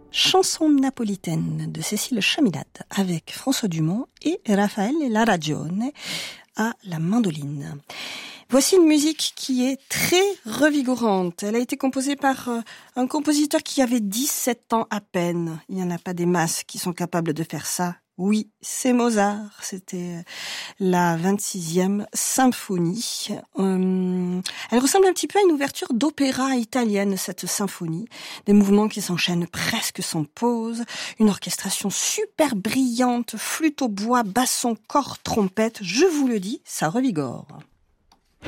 Chanson napolitaine de Cécile Chaminade avec François Dumont et Raffaele Laragione à la mandoline. Voici une musique qui est très revigorante. Elle a été composée par un compositeur qui avait 17 ans à peine. Il n'y en a pas des masses qui sont capables de faire ça. Oui, c'est Mozart. C'était la 26e symphonie. Elle ressemble un petit peu à une ouverture d'opéra italienne, cette symphonie. Des mouvements qui s'enchaînent presque sans pause. Une orchestration super brillante, flûte au bois, basson, cor, trompette. Je vous le dis, ça revigore.